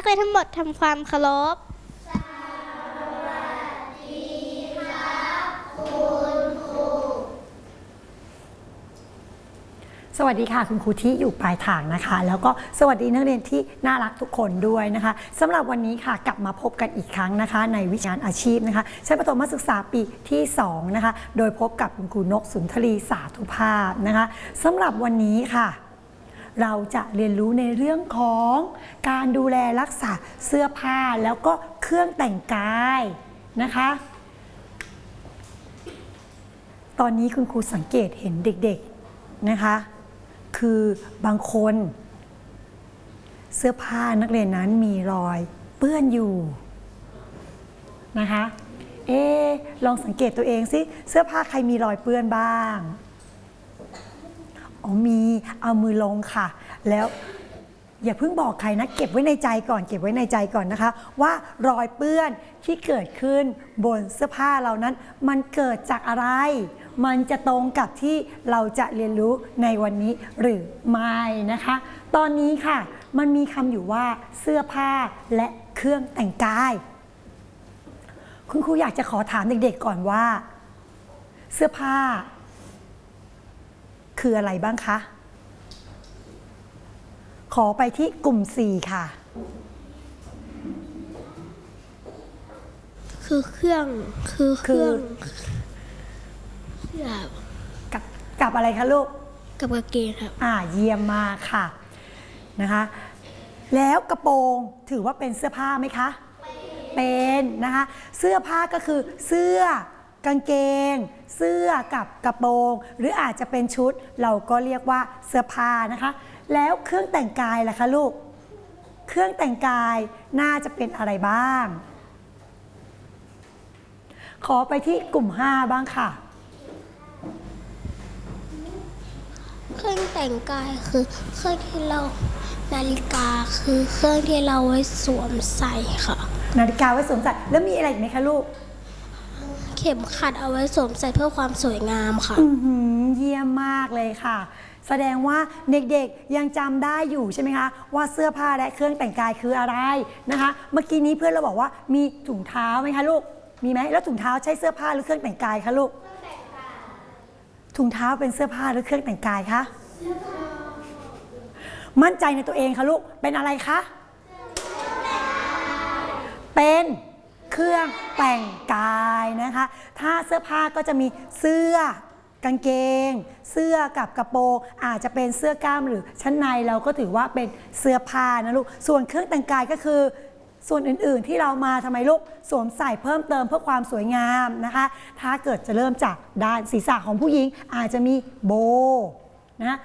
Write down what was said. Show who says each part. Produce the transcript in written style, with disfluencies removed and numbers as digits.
Speaker 1: ยนทั้งหมดทำความเคารพ
Speaker 2: สวัสดีค่ะคุณครูที่อยู่ปลายทางนะคะแล้วก็สวัสดีนักเรียนที่น่ารักทุกคนด้วยนะคะสำหรับวันนี้ค่ะกลับมาพบกันอีกครั้งนะคะในวิชาอาชีพนะคะชั้นประถมศึกษาปีที่2นะคะโดยพบกับคุณครูนกสุนทรีสาธุภาพนะคะสำหรับวันนี้ค่ะเราจะเรียนรู้ในเรื่องของการดูแลรักษาเสื้อผ้าแล้วก็เครื่องแต่งกายนะคะตอนนี้คุณครูสังเกตเห็นเด็กๆนะคะคือบางคนเสื้อผ้านักเรียนนั้นมีรอยเปื้อนอยู่นะคะลองสังเกตตัวเองสิเสื้อผ้าใครมีรอยเปื้อนบ้างมีเอามือลงค่ะแล้วอย่าเพิ่งบอกใครนะเก็บไว้ในใจก่อนนะคะว่ารอยเปื้อนที่เกิดขึ้นบนเสื้อผ้าเรานั้นมันเกิดจากอะไรมันจะตรงกับที่เราจะเรียนรู้ในวันนี้หรือไม่นะคะตอนนี้ค่ะมันมีคำอยู่ว่าเสื้อผ้าและเครื่องแต่งกายคุณครูอยากจะขอถามเด็กๆก่อนว่าเสื้อผ้าคืออะไรบ้างคะขอไปที่กลุ่ม4ค่ะ
Speaker 1: คือเครื่อง
Speaker 2: กับอะไรคะลูก
Speaker 1: กับกางเกงครับ
Speaker 2: เยี่ยมมากค่ะนะคะแล้วกระโปรงถือว่าเป็นเสื้อผ้าไหมคะเป็นนะคะเสื้อผ้าก็คือเสื้อกางเกงเสื้อกับกระโปรงหรืออาจจะเป็นชุดเราก็เรียกว่าเสื้อผ้านะคะแล้วเครื่องแต่งกายล่ะคะลูกเครื่องแต่งกายน่าจะเป็นอะไรบ้างขอไปที่กลุ่ม5บ้างค่ะ
Speaker 1: เครื่องแต่งกายคือเครื่องที่เรานาฬิกาคือเครื่องที่เราไว้สวมใส่ค่ะ
Speaker 2: นาฬิกาไว้สวมใส่แล้วมีอะไรอีกไหมคะลูก
Speaker 1: เข็มขัดเอาไว้สวมใส่เพื่อความสวยงามค่ะ
Speaker 2: เยี่ยมมากเลยค่ะแสดงว่าเด็กๆยังจำได้อยู่ใช่ไหมคะว่าเสื้อผ้าและเครื่องแต่งกายคืออะไรนะคะเมื่อกี้นี้เพื่อนเราบอกว่ามีถุงเท้าไหมคะลูกมีไหมแล้วถุงเท้าใช้เสื้อผ้าหรือเครื่องแต่งกายคะลูกถุงเท้าเป็นเสื้อผ้าหรือเครื่องแต่งกายคะมั่นใจในตัวเองคะลูกเป็นอะไรคะเป็นเครื่องแต่งกายนะคะถ้าเสื้อผ้าก็จะมีเสื้อกางเกงเสื้อกับกระโปรงอาจจะเป็นเสื้อกล้ามหรือชั้นในเราก็ถือว่าเป็นเสื้อผ้านะลูกส่วนเครื่องแต่งกายก็คือส่วนอื่นๆที่เรามาทำไมลูกสวมใส่เพิ่มเติมเพื่อความสวยงามนะคะถ้าเกิดจะเริ่มจากด้านศีรษะของผู้หญิงอาจจะมีโบนะ